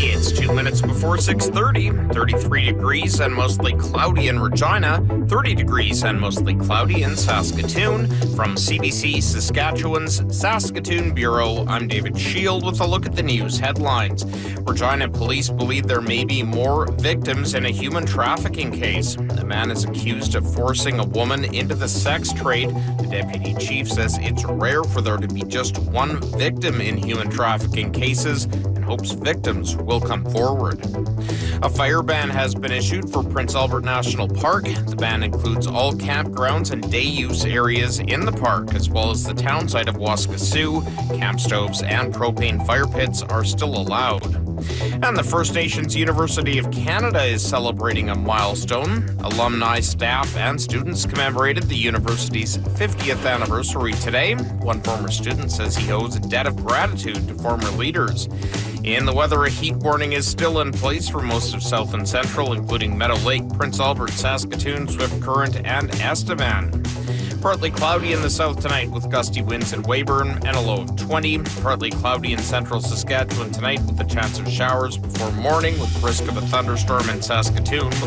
It's 2 minutes before 6:30, 33 degrees and mostly cloudy in Regina, 30 degrees and mostly cloudy in Saskatoon. From CBC Saskatchewan's Saskatoon Bureau, I'm David Shield with a look at the news headlines. Regina police believe there may be more victims in a human trafficking case. A man is accused of forcing a woman into the sex trade. The deputy chief says it's rare for there to be just one victim in human trafficking cases and hopes victims will come forward. A fire ban has been issued for Prince Albert National Park. The ban includes all campgrounds and day use areas in the park, as well as the town site of Waskesiu. Camp stoves and propane fire pits are still allowed. And the First Nations University of Canada is celebrating a milestone. Alumni, staff, and students commemorated the university's 50th anniversary today. One former student says he owes a debt of gratitude to former leaders. In the weather, a heat warning is still in place for most of South and Central, including Meadow Lake, Prince Albert, Saskatoon, Swift Current, and Estevan. Partly cloudy in the south tonight with gusty winds in Weyburn and a low of 20. Partly cloudy in central Saskatchewan tonight with a chance of showers before morning with risk of a thunderstorm in Saskatoon.